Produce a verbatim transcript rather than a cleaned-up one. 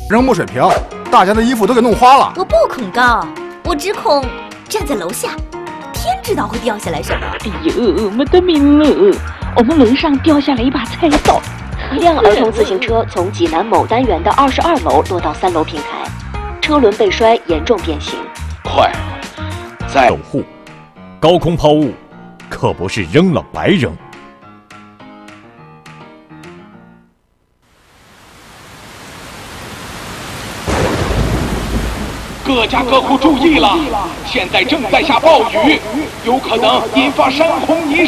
扔木水瓶，大家的衣服都给弄花了。 我不恐高，我只恐站在楼下，天知道会掉下来什么。 哎呦，没得命了！我们楼上掉下来一把菜刀。 一辆儿童自行车从济南某单元的二十二楼落到三楼平台，车轮被摔，严重变形。 快，再守护，高空抛物，可不是扔了白扔。 各家各户注意了，现在正在下暴雨，有可能引发山洪泥。